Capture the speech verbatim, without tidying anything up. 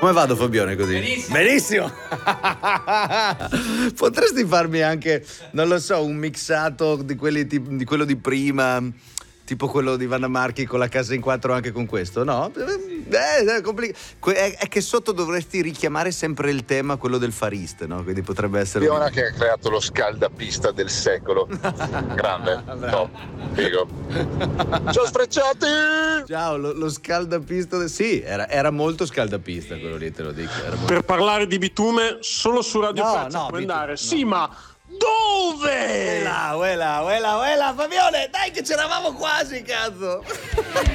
Come vado, Fabione, così? Benissimo. Benissimo. Potresti farmi anche, non lo so, un mixato di quelli tip- di quello di prima, tipo quello di Vanna Marchi con la casa in quattro anche con questo, no? Eh, è, compli- que- è, è che sotto dovresti richiamare sempre il tema, quello del fariste, no? Quindi potrebbe essere... Fiona che ha creato lo scaldapista del secolo. Grande, top, figo. Ciao sfrecciati! Ciao, lo, lo scaldapista, de- sì, era, era molto scaldapista quello lì, te lo dico. Era molto... Per parlare di bitume solo su Radio No, Pezza no, puoi bitu- andare. no. Sì, ma dove? Uela, uela, uela, uela, Fabione, dai che c'eravamo quasi, cazzo!